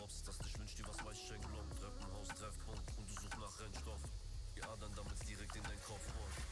glaubst, dass dich wünscht, die was weiß, schenk Love.